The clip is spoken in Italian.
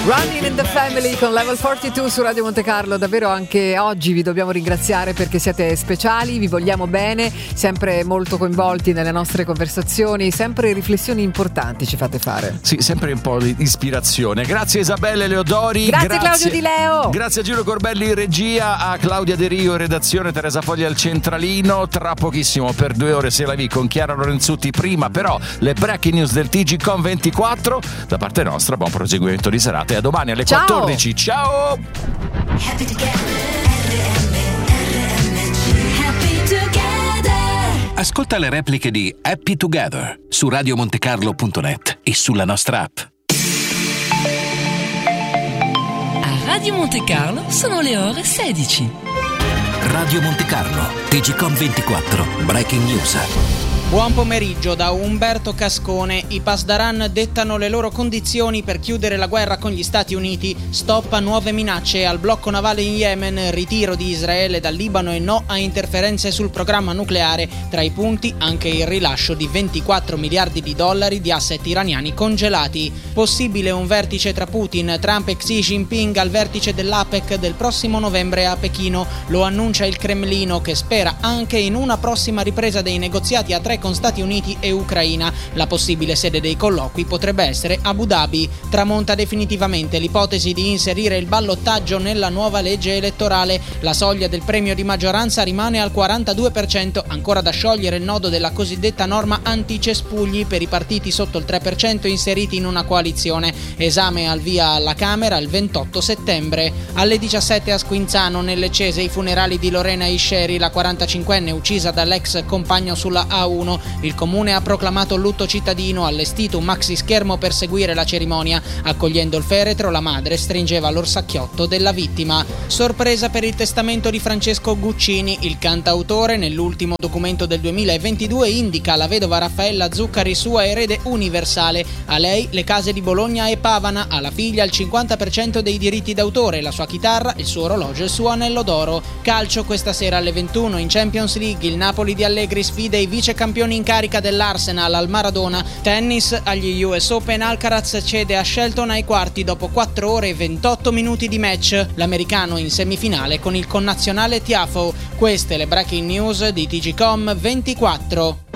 Running in the Family con Level 42 su Radio Monte Carlo. Davvero anche oggi vi dobbiamo ringraziare perché siete speciali, vi vogliamo bene, sempre molto coinvolti nelle nostre conversazioni, sempre riflessioni importanti ci fate fare. Sì, sempre un po' di ispirazione. Grazie Isabelle Leodori. Grazie Claudio Di Leo. Grazie a Giulio Corbelli in regia, a Claudia De Rio in redazione, Teresa Foglia al centralino. Tra pochissimo per 2 ore Se la vi con Chiara Lorenzutti. Prima però le breaking news del TGCOM 24. Da parte nostra buon proseguimento di serata e a domani alle 14. Ciao! Happy together. Ascolta le repliche di Happy Together su radiomontecarlo.net e sulla nostra app. A Radio Monte Carlo sono le ore 16. Radio Monte Carlo, TGCOM 24, breaking news. Buon pomeriggio da Umberto Cascone. I Pasdaran dettano le loro condizioni per chiudere la guerra con gli Stati Uniti. Stop a nuove minacce al blocco navale in Yemen, ritiro di Israele dal Libano e no a interferenze sul programma nucleare. Tra i punti anche il rilascio di 24 miliardi di dollari di asset iraniani congelati. Possibile un vertice tra Putin, Trump e Xi Jinping al vertice dell'APEC del prossimo novembre a Pechino. Lo annuncia il Cremlino, che spera anche in una prossima ripresa dei negoziati a 3 con Stati Uniti e Ucraina. La possibile sede dei colloqui potrebbe essere Abu Dhabi. Tramonta definitivamente l'ipotesi di inserire il ballottaggio nella nuova legge elettorale. La soglia del premio di maggioranza rimane al 42%, ancora da sciogliere il nodo della cosiddetta norma anticespugli per i partiti sotto il 3% inseriti in una coalizione. Esame al via alla Camera il 28 settembre. Alle 17 a Squinzano, nelle Cese, i funerali di Lorena Isceri, la 45enne uccisa dall'ex compagno sulla A1. Il comune ha proclamato lutto cittadino, allestito un maxi schermo per seguire la cerimonia. Accogliendo il feretro, la madre stringeva l'orsacchiotto della vittima. Sorpresa per il testamento di Francesco Guccini. Il cantautore, nell'ultimo documento del 2022, indica la vedova Raffaella Zuccari sua erede universale. A lei le case di Bologna e Pavana, alla figlia il 50% dei diritti d'autore, la sua chitarra, il suo orologio e il suo anello d'oro. Calcio questa sera alle 21 in Champions League. Il Napoli di Allegri sfida i vice campioni in carica dell'Arsenal al Maradona. Tennis, agli US Open Alcaraz cede a Shelton ai quarti dopo 4 ore e 28 minuti di match. L'americano in semifinale con il connazionale Tiafoe. Queste le breaking news di TGCOM 24.